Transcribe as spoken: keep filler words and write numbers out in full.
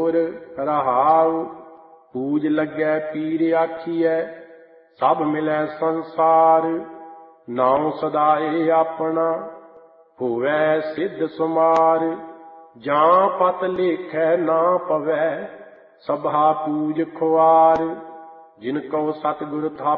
ਹੋਰ ਰਹਾਉ। ਪੂਜ ਲੱਗੈ ਪੀਰ ਆਖੀਐ ਸਭ ਮਿਲੈ ਸੰਸਾਰ। ਨਾਉ ਸਦਾਏ ਆਪਣਾ ਹੋਵੈ ਸਿੱਧ ਸੁਮਾਰ। ਜਾਂ ਪਤ ਲੇਖੈ ਨਾ ਪਵੈ ਸਭਾ ਪੂਜ ਖੁਆਰ। ਜਿਨ ਕਉ ਸਤਿਗੁਰ ਥਾਪਿ